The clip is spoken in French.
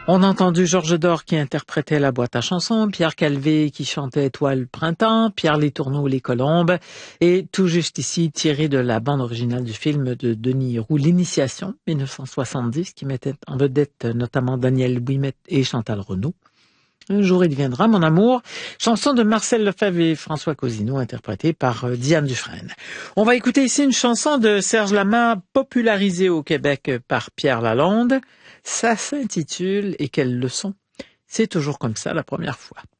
On a entendu Georges Dor qui interprétait la boîte à chansons, Pierre Calvé qui chantait Étoile Printemps, Pierre Letourneau Les Colombes, et tout juste ici tiré de la bande originale du film de Denis Roux, L'Initiation, 1970, qui mettait en vedette notamment Daniel Ouimet et Chantal Renaud. Un jour il viendra, mon amour, chanson de Marcel Lefebvre et François Cousineau, interprétée par Diane Dufresne. On va écouter ici une chanson de Serge Lama, popularisée au Québec par Pierre Lalonde. Ça s'intitule « Et quelle leçon ?» C'est toujours comme ça la première fois.